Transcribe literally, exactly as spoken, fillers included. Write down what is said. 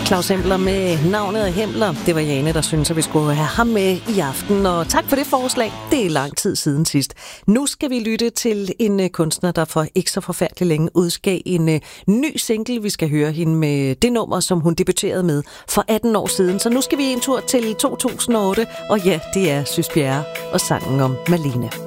Claus Hempler med navnet af Hempler. Det var Jane, der synes, at vi skulle have ham med i aften. Og tak for det forslag. Det er lang tid siden sidst. Nu skal vi lytte til en kunstner, der for ikke så forfærdelig længe udgav en ny single. Vi skal høre hende med det nummer, som hun debuterede med for atten år siden. Så nu skal vi en tur til to tusind og otte. Og ja, det er Sys Bjerre og sangen om Malene.